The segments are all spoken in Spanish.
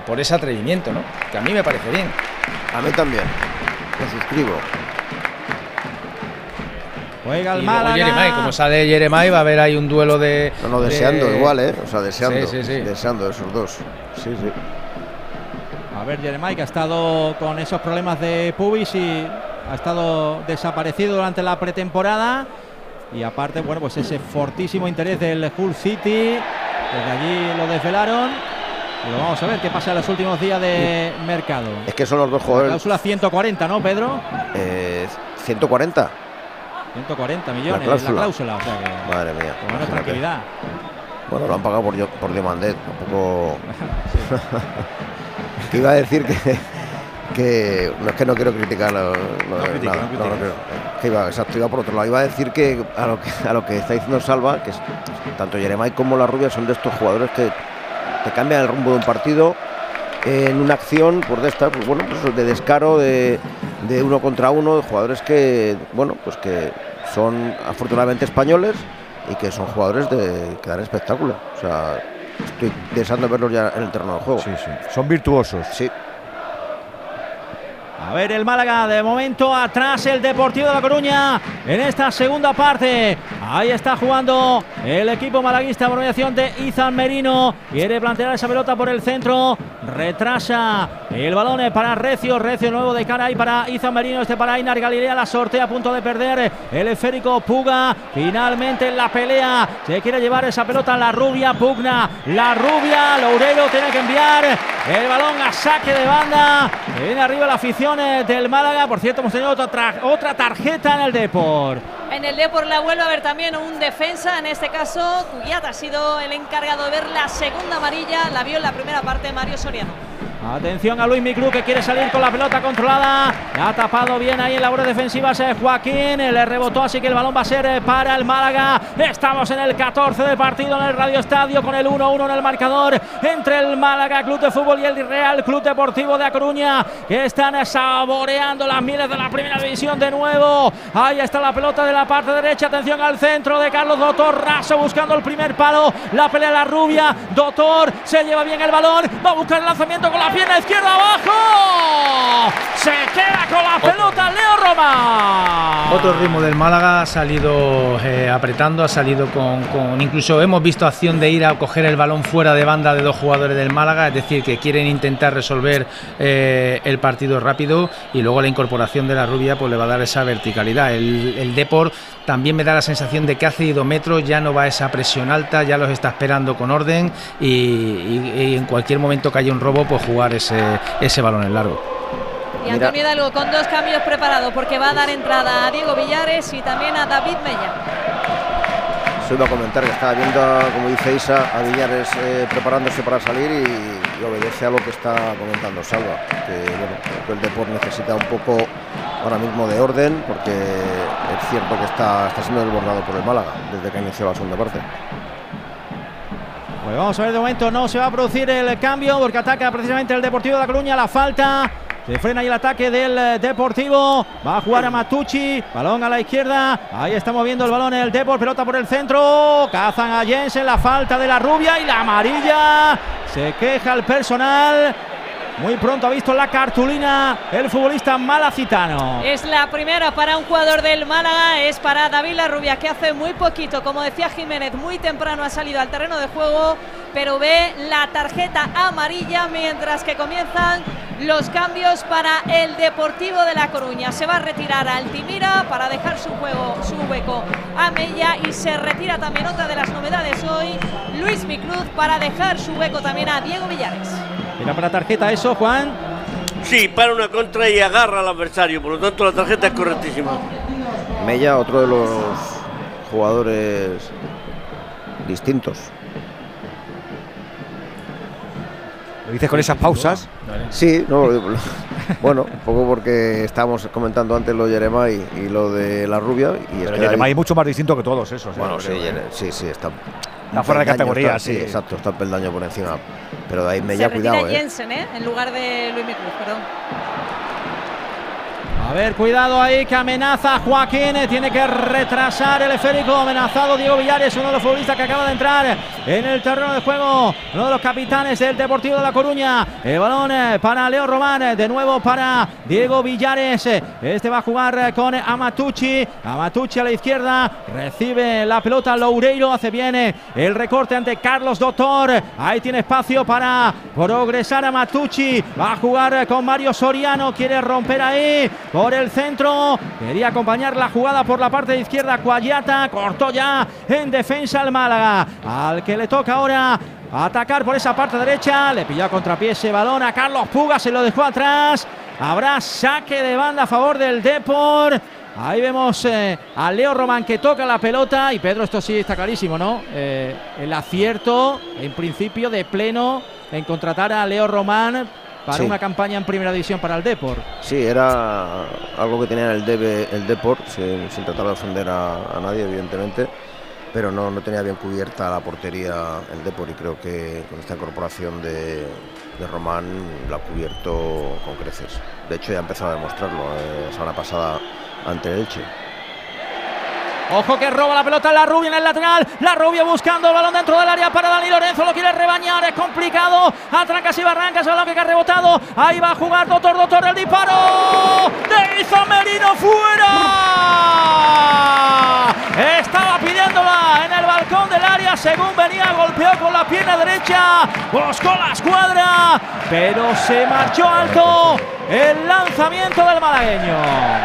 por ese atrevimiento, ¿no? Que a mí me parece bien. A mí también, lo suscribo. Juega el Y luego Málaga. Yeremay, como sale Yeremay, va a haber ahí un duelo de... No, deseando igual, o sea, deseando. Sí. Deseando esos dos. Sí. A ver, Yeremay, que ha estado con esos problemas de pubis y ha estado desaparecido durante la pretemporada. Y aparte, bueno, pues ese fortísimo interés del Hull City. Desde allí lo desvelaron. Y lo vamos a ver qué pasa en los últimos días de mercado. Es que son los dos La jugadores. cláusula 140, ¿no, Pedro? 140. 140 millones la cláusula, o sea que... Madre mía. Con menos tranquilidad. Bueno, lo han pagado por Diamandet, tampoco... Que iba a decir que no es que no quiero criticar iba por otro lado. Iba a decir que a lo que está diciendo Salva, que tanto Yeremay como La Rubia son de estos jugadores que te cambian el rumbo de un partido en una acción pues de esta, pues bueno, pues de descaro, de uno contra uno, de jugadores que, bueno, pues que son afortunadamente españoles y que son jugadores que dan espectáculo. O sea, estoy deseando verlos ya en el terreno del juego. Sí. Son virtuosos. Sí. A ver el Málaga, de momento atrás el Deportivo de La Coruña en esta segunda parte. Ahí está jugando el equipo malaguista por mediación de Izan Merino. Quiere plantear esa pelota por el centro. Retrasa el balón para Recio nuevo de cara ahí para Izan Merino. Para Ainar Galilea, la sortea a punto de perder el esférico Puga. Finalmente en la pelea se quiere llevar esa pelota La Rubia, pugna La Rubia. Loureiro tiene que enviar el balón a saque de banda. Viene arriba la afición del Málaga. Por cierto, hemos tenido otra tarjeta en el Depor. En el Depor la vuelve a ver también un defensa, en este caso Cuyat ha sido el encargado de ver la segunda amarilla, la vio en la primera parte Mario Soriano. Atención a Luis Micru, que quiere salir con la pelota controlada. Ha tapado bien ahí en labores defensivas Joaquín. Le rebotó, así que el balón va a ser para el Málaga. Estamos en el 14 de partido en el Radio Estadio, con el 1-1 en el marcador entre el Málaga Club de Fútbol y el Real Club Deportivo de A Coruña, que están saboreando las mieles de la primera división de nuevo. Ahí está la pelota de la parte derecha. Atención al centro de Carlos Dotor. Raso buscando el primer palo. La pelea La Rubia. Dotor se lleva bien el balón. Va a buscar el lanzamiento con la pierna izquierda abajo. Se queda con la pelota Leo Roma. Otro ritmo del Málaga, ha salido apretando, ha salido con incluso hemos visto acción de ir a coger el balón fuera de banda de dos jugadores del Málaga, es decir, que quieren intentar resolver el partido rápido, y luego la incorporación de La Rubia pues le va a dar esa verticalidad. El Depor también me da la sensación de que ha cedido metros, ya no va a esa presión alta, ya los está esperando con orden y en cualquier momento que haya un robo pues jugar ese balón en largo. Y Antonio Hidalgo con dos cambios preparados, porque va a dar entrada a Diego Villares y también a David Mella. Se iba a comentar que estaba viendo, como dice Isa, a Villares preparándose para salir y obedece a lo que está comentando Salva, que bueno, creo que el Depor necesita un poco ahora mismo de orden, porque es cierto que está siendo desbordado por el Málaga desde que inició la segunda parte. Pues vamos a ver, de momento no se va a producir el cambio, porque ataca precisamente el Deportivo de La Coruña. La falta, se frena ahí el ataque del Deportivo. Va a jugar a Matucci, balón a la izquierda. Ahí está moviendo el balón el Depor, pelota por el centro. Cazan a Jensen, la falta de La Rubia y la amarilla. Se queja el personal. Muy pronto ha visto la cartulina el futbolista malacitano. Es la primera para un jugador del Málaga, es para David La Rubia, que hace muy poquito, como decía Jiménez, muy temprano ha salido al terreno de juego, pero ve la tarjeta amarilla, mientras que comienzan los cambios para el Deportivo de La Coruña. Se va a retirar a Altimira para dejar su hueco a Mella, y se retira también otra de las novedades hoy, Luis Micruz, para dejar su hueco también a Diego Villares. ¿Era para tarjeta eso, Juan? Sí, para una contra y agarra al adversario, por lo tanto la tarjeta es correctísima. Mella, otro de los jugadores distintos. ¿Lo dices con esas pausas? Sí, no, bueno, un poco porque estábamos comentando antes lo de Yeremay y lo de La Rubia. Y pero Yeremay es mucho más distinto que todos esos. Bueno, creo, sí, está fuera de categoría, sí, exacto, está el peldaño por encima. Pero de ahí Mella, cuidado. Jensen, en lugar de Luis Micruz, perdón. A ver, cuidado ahí que amenaza Joaquín, tiene que retrasar el esférico, amenazado Diego Villares, uno de los futbolistas que acaba de entrar en el terreno de juego, uno de los capitanes del Deportivo de La Coruña. El balón para Leo Román, de nuevo para Diego Villares, este va a jugar con Amatucci a la izquierda, recibe la pelota Loureiro, hace bien el recorte ante Carlos Doctor, ahí tiene espacio para progresar Amatucci, va a jugar con Mario Soriano, quiere romper ahí por el centro, quería acompañar la jugada por la parte de izquierda Cuayata, cortó ya en defensa el Málaga, al que le toca ahora atacar por esa parte derecha, le pilló a contrapié ese balón a Carlos Puga, se lo dejó atrás, habrá saque de banda a favor del Depor. Ahí vemos a Leo Román que toca la pelota y Pedro, esto sí está clarísimo, ¿no? El acierto en principio de pleno en contratar a Leo Román para una campaña en primera división para el Depor. Sí, era algo que tenía el Depor, sin tratar de ofender a nadie, evidentemente, pero no tenía bien cubierta la portería el Depor, y creo que con esta incorporación de Román la ha cubierto con creces. De hecho, ya ha empezado a demostrarlo la semana pasada ante el Elche. Ojo que roba la pelota La Rubia en el lateral, La Rubia buscando el balón dentro del área para Dani Lorenzo, lo quiere rebañar, es complicado, a trancas y barrancas, el balón que ha rebotado, ahí va a jugar Doctor, el disparo de Iza Merino, fuera, estaba pidiéndola en el balcón del área, según venía golpeó con la pierna derecha, buscó la escuadra, pero se marchó alto el lanzamiento del malagueño.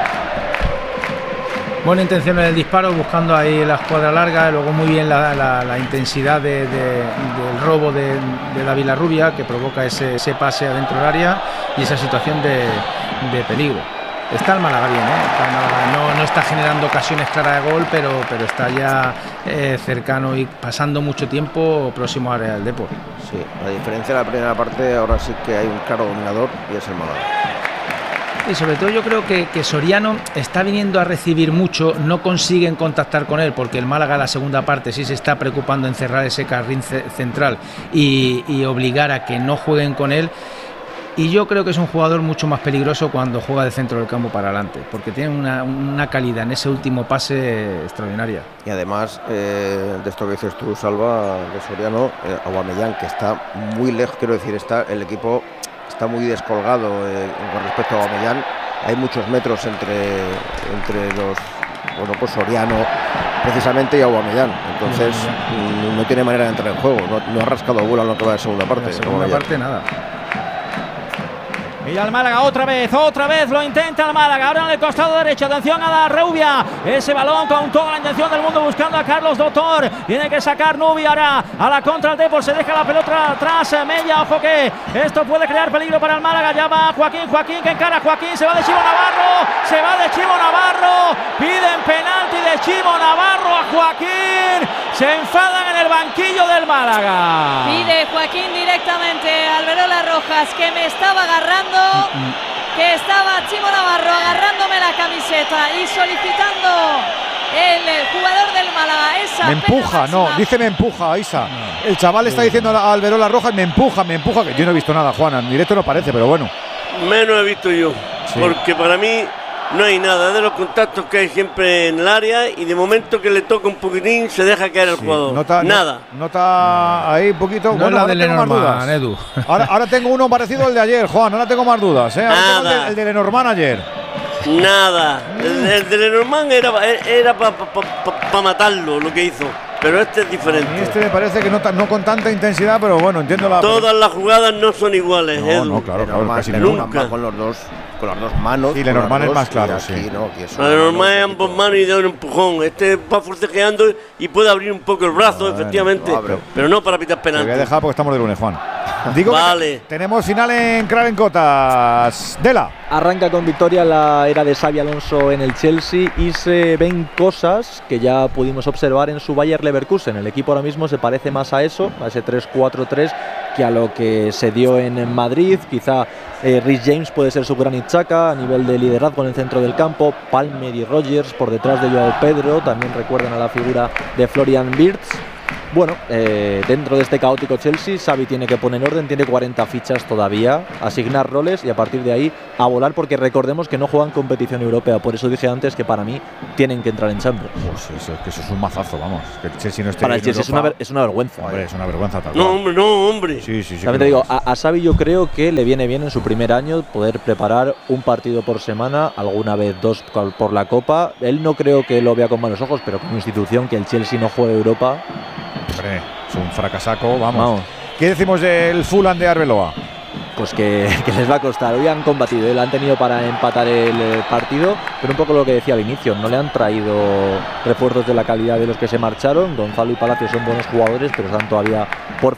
Buena intención en el disparo, buscando ahí la escuadra larga, luego muy bien la intensidad del robo de David Larrubia, que provoca ese pase adentro del área y esa situación de peligro. Está el Málaga bien, está el Málaga, no está generando ocasiones claras de gol, pero está ya cercano y pasando mucho tiempo próximo al Real Depor. Sí, a diferencia de la primera parte, ahora sí que hay un claro dominador y es el Málaga. Y sobre todo yo creo que Soriano está viniendo a recibir mucho, no consiguen contactar con él, porque el Málaga en la segunda parte sí se está preocupando en cerrar ese carril central y obligar a que no jueguen con él. Y yo creo que es un jugador mucho más peligroso cuando juega de centro del campo para adelante, porque tiene una calidad en ese último pase extraordinaria. Y además, de esto que dices tú, Salva, de Soriano, Aubameyang, que está muy lejos, quiero decir, el equipo está muy descolgado con respecto a Aubameyang. Hay muchos metros entre los Soriano precisamente y Aubameyang. Entonces no tiene manera de entrar en juego. No ha rascado bola en lo que va de segunda parte. En la segunda parte nada. Y al Málaga otra vez lo intenta el Málaga, ahora en el costado derecho, atención a La Rubia, ese balón con toda la intención del mundo buscando a Carlos Doctor, tiene que sacar Nubi ahora a la contra el Depor, se deja la pelota atrás, Mella, ojo que esto puede crear peligro para el Málaga, ya va Joaquín que encara, Joaquín, se va de Chivo Navarro, piden penalti de Chivo Navarro a Joaquín, se enfadan en el banquillo del Málaga. Pide Joaquín directamente al Verola Rojas que me estaba agarrando, que estaba Chivo Navarro agarrándome la camiseta y solicitando el jugador del Málaga esa me empuja, no, dice me empuja, Isa. El chaval está diciendo al Verola Rojas me empuja, que yo no he visto nada, Juan, en directo no parece, pero bueno. Menos he visto yo, porque para mí no hay nada de los contactos que hay siempre en el área y de momento que le toca un poquitín se deja caer el jugador. Nota ahí un poquito. No, bueno, la de Lenormand, Edu. Ahora tengo uno parecido al de ayer, Juan, ahora tengo más dudas. Ahora tengo el de Lenormand ayer. Nada, el de Lenormand era para matarlo lo que hizo. Pero este es diferente. A mí este me parece que no con tanta intensidad, pero bueno, entiendo la. Todas las jugadas no son iguales, No, claro, casi nunca. Con las dos manos. Y Lenormand es más claro, sí. Lenormand es ambos manos y da un empujón. Este va forcejeando y puede abrir un poco el brazo, efectivamente. Pero no para pitar penalti. Te voy a dejar porque estamos de lunes, Juan. Digo vale. Tenemos final en Cravencotas. Dela. Arranca con victoria la era de Xabi Alonso en el Chelsea y se ven cosas que ya pudimos observar en su Bayer Leverkusen. El equipo ahora mismo se parece más a eso, a ese 3-4-3, que a lo que se dio en Madrid. Quizá Reece James puede ser su gran Itzhaka a nivel de liderazgo en el centro del campo. Palmer y Rodgers por detrás de Joao Pedro. También recuerdan a la figura de Florian Wirtz. Bueno, dentro de este caótico Chelsea, Xavi tiene que poner orden, tiene 40 fichas todavía, asignar roles y a partir de ahí a volar, porque recordemos que no juegan competición europea, por eso dije antes que para mí tienen que entrar en Champions. Pues eso es un mazazo, vamos. Que el Chelsea no esté para el en Chelsea Europa, es una vergüenza. Hombre, es una vergüenza tal No, cual. hombre. Sí. También te digo, a Xavi yo creo que le viene bien en su primer año poder preparar un partido por semana, alguna vez 2 por la Copa. Él no creo que lo vea con malos ojos, pero como institución que el Chelsea no juegue Europa. Hombre, es un fracasaco, vamos. ¿Qué decimos del Fulham de Arbeloa? Pues que les va a costar. Hoy han combatido, han tenido para empatar el partido, pero un poco lo que decía al inicio, no le han traído refuerzos de la calidad de los que se marcharon. Gonzalo y Palacio son buenos jugadores, pero están todavía por